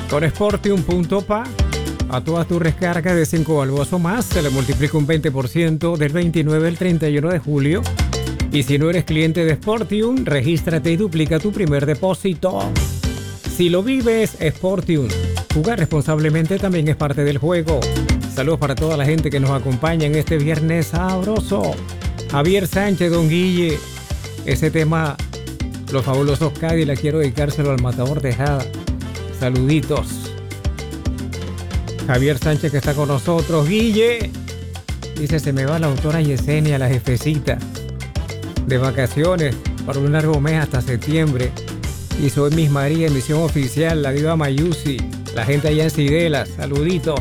Con Sportium.pa, a todas tus recargas de 5 balboas o más se le multiplica un 20% del 29 al 31 de julio. Y si no eres cliente de Sportium, regístrate y duplica tu primer depósito. Si lo vives, Sportium. Jugar responsablemente también es parte del juego. Saludos para toda la gente que nos acompaña en este viernes sabroso. Javier Sánchez, Don Guille. Ese tema, Los Fabulosos Cadillacs, quiero dedicárselo al Matador Tejada. Saluditos. Javier Sánchez que está con nosotros. Guille. Dice, se me va la autora Yesenia, la jefecita, de vacaciones para un largo mes hasta septiembre. Y soy Miss María, emisión oficial, la diva Mayusi, la gente allá en Cidelas, saluditos.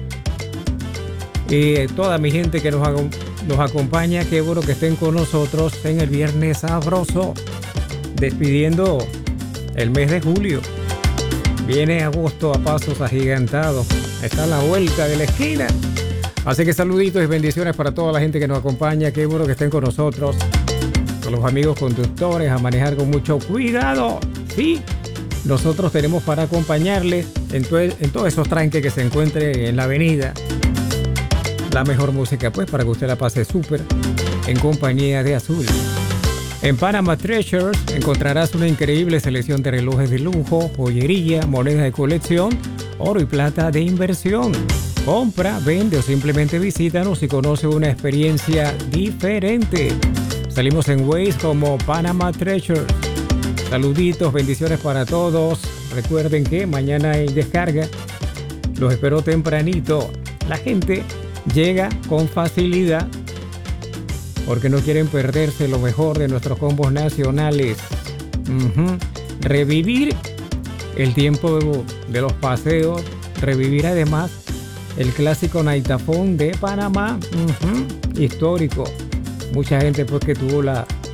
Y toda mi gente que nos acompaña, qué bueno que estén con nosotros en el viernes sabroso, despidiendo el mes de julio. Viene agosto a pasos agigantados, está a la vuelta de la esquina. Así que saluditos y bendiciones para toda la gente que nos acompaña, qué bueno que estén con nosotros. Con los amigos conductores, a manejar con mucho cuidado. Sí, nosotros tenemos para acompañarles en todos esos tranques que se encuentren en la avenida. La mejor música, pues, para que usted la pase súper en compañía de Azul. En Panama Treasures encontrarás una increíble selección de relojes de lujo, joyería, monedas de colección, oro y plata de inversión. Compra, vende o simplemente visítanos y conoce una experiencia diferente. Salimos en Waze como Panama Treasures. Saluditos, bendiciones para todos. Recuerden que mañana hay descarga. Los espero tempranito. La gente llega con facilidad porque no quieren perderse lo mejor de nuestros combos nacionales. Revivir el tiempo de los paseos. Revivir además el clásico Naitafón de Panamá. Histórico. Mucha gente pues que tuvo la